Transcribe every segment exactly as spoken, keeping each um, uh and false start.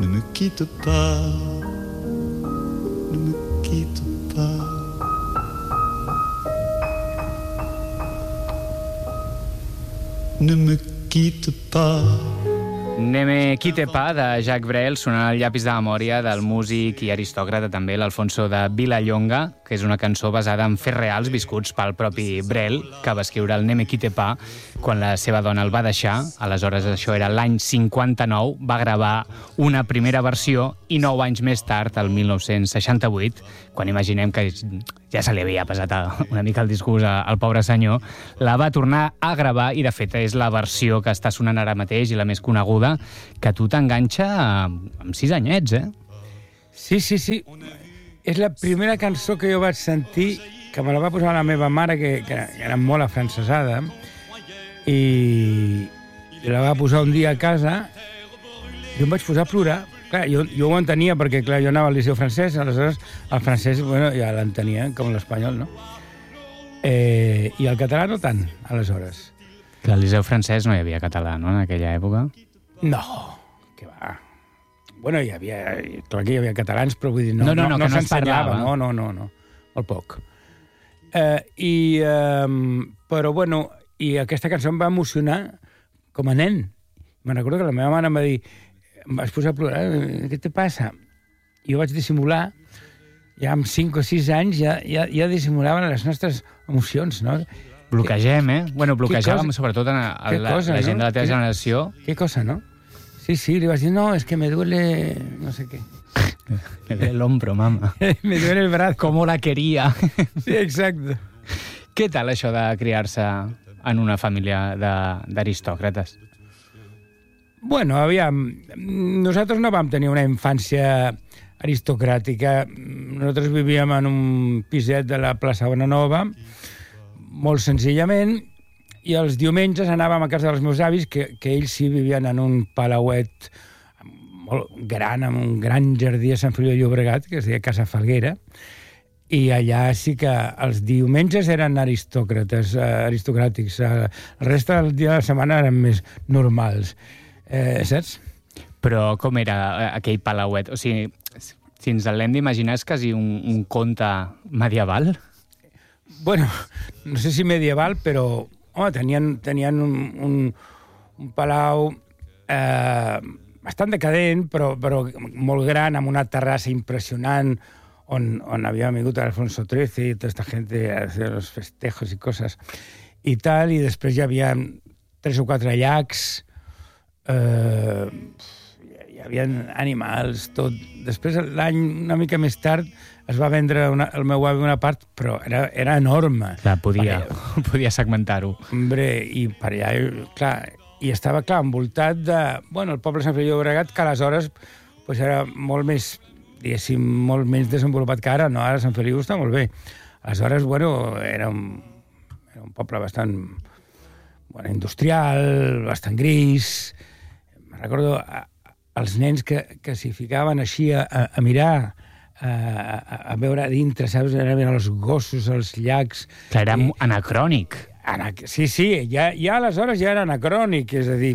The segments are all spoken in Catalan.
Ne me quitte pas, ne me quitte pas. Ne me quitte pas. Ne me quitte pas, de Jacques Brel, sonant al llapis de memòria del músic i aristòcrata també, l'Alfonso de Vilallonga, que és una cançó basada en fets reals viscuts pel propi Brel, que va escriure el Ne me quitte pas quan la seva dona el va deixar. Aleshores, això era l'any cinquanta-nou, va gravar una primera versió i nou anys més tard, el mil nou-cents seixanta-vuit, quan imaginem que ja se li havia passat una mica el discurs al pobre senyor, la va tornar a gravar i, de fet, és la versió que està sonant ara mateix i la més coneguda, que tu t'enganxa amb sis anyets, eh? Sí, sí, sí. És la primera cançó que jo vaig sentir, que me la va posar la meva mare, que, que era molt afrancesada, i, i la va posar un dia a casa, i em vaig posar a plorar. Clar, jo, jo ho entenia, perquè clar, jo anava al liceu francès, aleshores el francès bueno, ja l'entenia, com l'espanyol, no? Eh, I el català no tant, aleshores. Que al liceu francès no hi havia català, no?, en aquella època? No, que va. Bueno, hi havia... Clar que hi havia catalans, però vull dir, no, no, no, no, no, no, no s'ensenyava. No, no, no, no. Molt poc. Eh, I... Eh, però, bueno, i aquesta cançó em va emocionar com a nen. Me'n recordo que la meva mare em va dir... Em vaig posar a plorar, què te passa? I jo vaig dissimular, ja amb cinc o sis anys ja, ja, ja dissimulaven les nostres emocions, no? Bloquegem, eh? Bueno, bloquejàvem sobretot a la, cosa, la gent no? de la teva ¿Qué? generació. Què cosa, no? Sí, sí, li vaig dir, no, és que me duele no sé què. Me duele el hombro, mama. Me duele el brazo. Com la quería. Sí, exacte. Què tal això de criar-se en una família d'aristòcrates? Bueno, aviam, nosaltres no vam tenir una infància aristocràtica. Nosaltres vivíem en un piset de la plaça Bonanova, molt senzillament, i els diumenges anàvem a casa dels meus avis, que, que ells sí vivien en un palauet molt gran, amb un gran jardí a Sant Feliu de Llobregat, que es deia Casa Falguera, i allà sí que els diumenges eren aristòcrates, eh, aristocràtics. El reste del dia de la setmana eren més normals. Eh, saps? Però com era aquell palauet? O sigui, si ens l'hem d'imaginar, és quasi un, un conte medieval? Bueno, no sé si medieval, però home, tenien, tenien un, un, un palau eh, bastant decadent, però, però molt gran, amb una terrassa impressionant, on, on havia vingut Alfonso trece i tota aquesta gent a fer els festejos i coses i tal, i després hi havia tres o quatre llacs, Uh, hi havia animals, tot. Després, l'any una mica més tard, es va vendre una, el meu avi una part, però era, era enorme. Clar, podia, perquè, podia segmentar-ho. Hombre, i per allà, clar, i estava, clar, envoltat de... Bueno, el poble de Sant Feliu de Llobregat, que aleshores pues, era molt més, diguéssim, molt menys desenvolupat que ara, no? Ara Sant Feliu està molt bé. Aleshores, bueno, era un, era un poble bastant bueno, industrial, bastant gris. Recordo a, a, els nens que, que s'hi ficaven així a, a, a mirar, a, a, a veure a dintre, saps? A veure els gossos, els llacs... Clar, era i, anacrònic. Anac sí, sí, ja, ja aleshores ja era anacrònic, és a dir...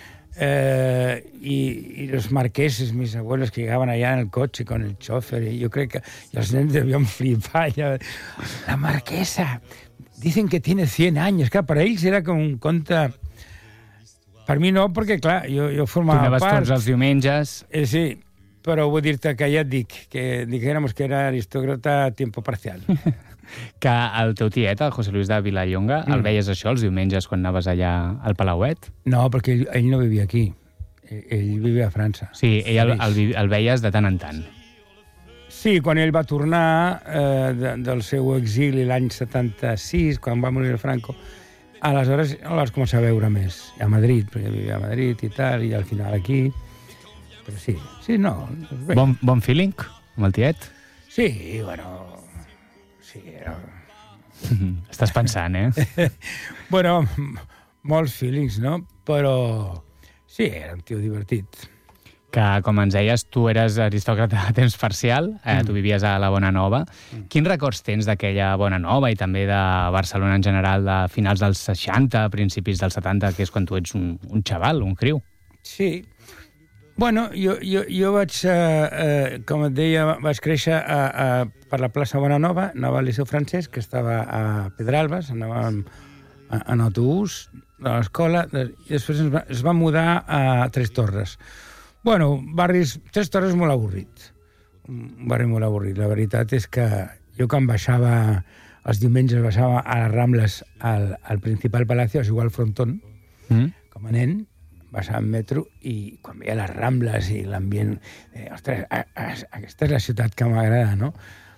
eh, i, i los marqueses, mis abuelos, que llegaven allà en el cotxe con el chofer, i jo crec que i els nens devien flipar. Ja, la marquesa, dicen que tiene cien años. Clar, per ells era com un conte... Per mi no, perquè, clar, jo, jo formava part... Tu anaves tots els diumenges... Eh, sí, però vull dir-te que ja et dic, que dijéramos que era aristòcrata a tiempo parcial. Que el teu tiet, el José Luis de Vilallonga, mm. el veies això els diumenges quan anaves allà al Palauet? No, perquè ell, ell no vivia aquí. Ell, ell vivia a França. Sí, ell el, el, el veies de tant en tant. Sí, quan ell va tornar eh, de, del seu exili l'any setanta-sis, quan va morir el Franco, aleshores el vas començar a veure més, a Madrid, perquè vivia a Madrid i tal, i al final aquí. Però sí, sí, no. Bon, bon feeling amb el tiet? Sí, bueno... Sí, era... Estàs pensant, eh? Bueno, molts feelings, no? Però sí, era un tio divertit. Que, com ens deies, tu eres aristòcrata a temps parcial, eh, mm. tu vivies a la Bonanova. Mm. Quins records tens d'aquella Bonanova i també de Barcelona en general de finals dels seixanta, principis dels setanta, que és quan tu ets un, un xaval, un criu? Sí. Bueno, jo, jo, jo vaig, eh, eh, com et deia, vaig créixer a, a, per la plaça Bonanova, anava al Liceu Francès, que estava a Pedralbes, anàvem en autobús de l'escola, i després es va, es va mudar a Tres Torres. Bueno, barris... Tres Torres molt avorrit. Un barri molt avorrit. La veritat és que jo quan baixava, els diumenges baixava a les Rambles al, al principal Palacio, a jugar al frontón, mm. com a nen, baixava en metro, i quan veia les Rambles i l'ambient... Eh, ostres, a, a, aquesta és la ciutat que m'agrada, no?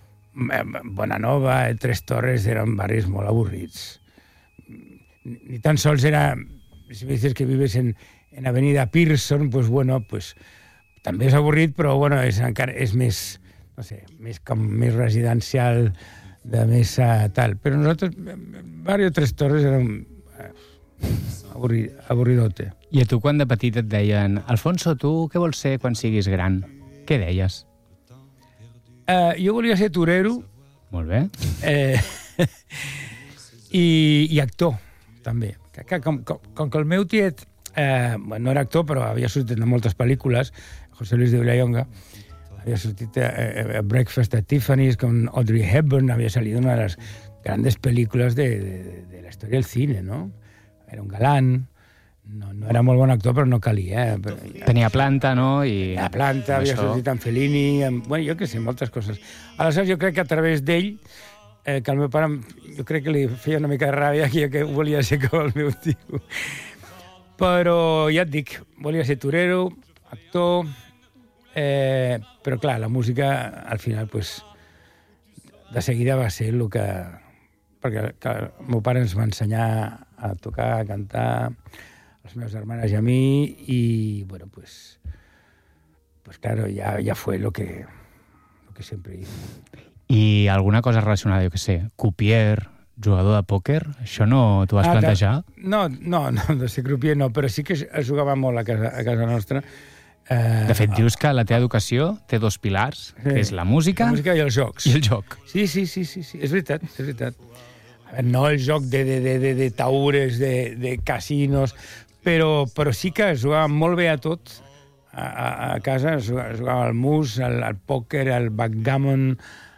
Bonanova, Tres Torres eren barris molt avorrits. Ni tan sols era... Si me dices que vives en, en Avenida Pearson, pues bueno, pues també és avorrit, però bueno, és, encara, és més, no sé, més com més residencial, de més uh, tal. Però nosaltres, Barrio Tres Torres era un uh, avorrid, avorridote. I a tu quan de petit et deien Alfonso, tu què vols ser quan siguis gran? Què deies? Uh, jo volia ser torero. Molt bé. Eh, i, i actor, també. Que, que, com, com, com que el meu tiet eh, bueno, no era actor, però havia sortit en moltes pel·lícules, José Luis de Vilallonga, había sortit a, a Breakfast at Tiffany's con Audrey Hepburn, había salido una de las grandes películas de, de, de la historia del cine, ¿no? Era un galán, no, no era molt bon actor, però no calia. Eh? Però ja, tenia planta, no? I la planta, havia això... sortit en Fellini, en, bueno, jo què sé, moltes coses. Aleshores, jo crec que a través d'ell, eh, que el meu pare, jo crec que li feia una mica de ràbia que jo que volia ser com el meu tio. Però ja et dic, volia ser torero, actor, eh, però clar, la música al final, pues, de seguida va ser el que... Perquè que el meu pare ens va ensenyar a tocar, a cantar, les meves germanes i a mi, i, bueno, pues, pues claro, ya, ya fue lo que, lo que siempre hice. I alguna cosa relacionada, jo què sé, croupier, jugador de pòquer, això no t'ho vas ah, plantejar? No, no, no, de ser croupier no, però sí que es jugava molt a casa, a casa nostra. Eh, de fet, dius que la teva educació té dos pilars, sí, que és la música... La música i els jocs. I el joc. Sí, sí, sí, sí, sí, és veritat, és veritat. A veure, no el joc de, de, de, de, de taures, de, de casinos, però, però sí que jugàvem molt bé a tot. A, a, a casa jugava al mus, al, al pòquer, al backgammon...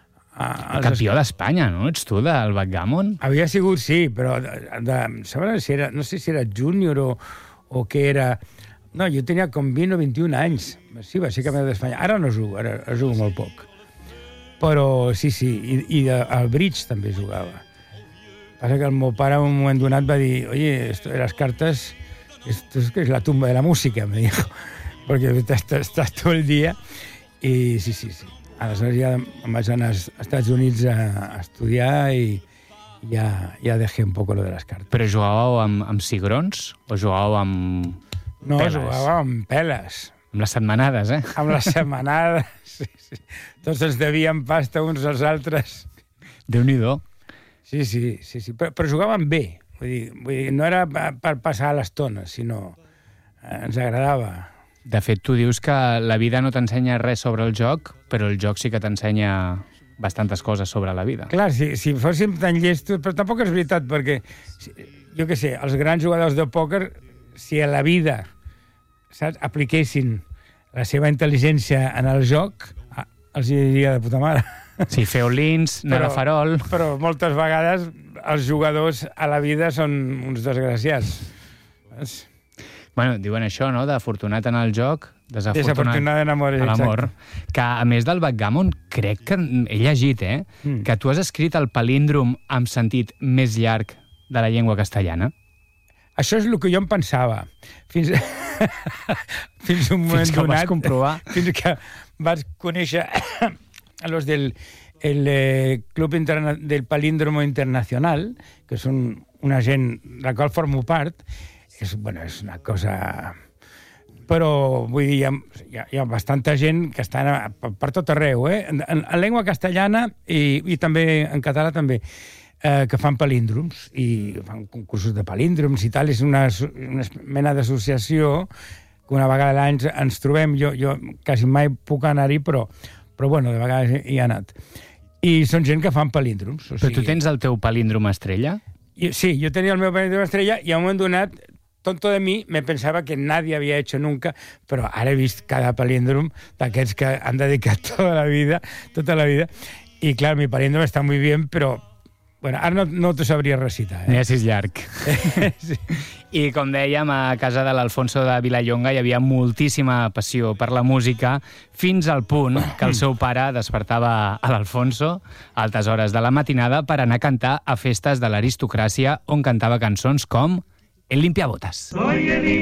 El campió d'Espanya, no? Ets tu, del backgammon? Havia sigut, sí, però de, de, sabrà si era, no sé si era júnior o, o què era... No, jo tenia com vint o vint-i-un anys. Sí, va ser campió d'Espanya. Ara no jugo, ara, ara jugo molt poc. Però sí, sí, i, i de, al bridge també jugava. Passa que el meu pare en un moment donat va dir oye, esto de las cartas, esto es, que es la tumba de la música, me dijo, porque estás, estás todo el día. I sí, sí, sí. Aleshores ja em vaig anar als Estats Units a, a estudiar i ja, ja dejé un poco lo de les cartes. Però jugàveu amb, amb cigrons o jugàveu amb no, peles? No, jugàveu amb peles. Amb les setmanades, eh? Amb les setmanades, sí, sí. Tots ens devien pasta uns als altres. Déu-n'hi-do. Sí, sí, sí, sí. Però, però jugàvem bé. Vull dir, vull dir, no era per passar l'estona, sinó ens agradava. De fet, tu dius que la vida no t'ensenya res sobre el joc, però el joc sí que t'ensenya bastantes coses sobre la vida. Clar, si, si fóssim tan llestos... Però tampoc és veritat, perquè, jo què sé, els grans jugadors de pòquer, si a la vida, saps, apliquessin la seva intel·ligència en el joc, els diria de puta mare. Sí, fer all-ins, anar però, a farol... Però moltes vegades els jugadors a la vida són uns desgraciats. Saps? Bueno, diuen això, no?, d'afortunat en el joc, desafortunat, desafortunat en amor, en l'amor. Que, a més del backgammon, crec que he llegit, eh?, mm. que tu has escrit el palíndrom amb sentit més llarg de la llengua castellana. Això és el que jo em pensava. Fins, fins un moment fins que donat... Vas comprovar. Fins que vaig conèixer los del el, eh, Club Interna del Palíndromo Internacional, que són una gent de la qual formo part. És, bueno, és una cosa... Però, vull dir, hi ha, hi ha, hi ha bastanta gent que està a, per tot arreu, eh? En, en, en llengua castellana i, i també en català també, eh, que fan palíndroms i fan concursos de palíndroms i tal. És una, una mena d'associació que una vegada a l'any ens trobem. Jo, jo quasi mai puc anar-hi, però, però bueno, de vegades hi he anat. I són gent que fan palíndroms. O però sigui... tu tens el teu palíndrom estrella? I, sí, jo tenia el meu palíndrom estrella i a un moment donat tonto de mi, me pensaba que nadie había hecho nunca, pero ahora he visto cada palíndrom d'aquests que han dedicat toda la vida, tota la vida, y claro, mi palíndrom está muy bien, pero bueno, ara no, no t'ho sabria recitar. Eh? N'hi ha sis llarg. Sí. I com dèiem, a casa de l'Alfonso de Vilallonga hi havia moltíssima passió per la música, fins al punt que el seu pare despertava a l'Alfonso a altes hores de la matinada per anar a cantar a festes de l'aristocràcia on cantava cançons com El limpiabotas. Soy el